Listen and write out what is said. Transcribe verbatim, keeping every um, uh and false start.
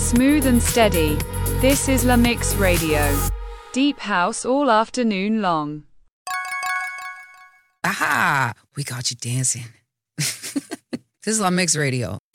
smooth and steady. This is La Mix Radio. Deep house all afternoon long. Aha! We got you dancing. This is La Mix Radio.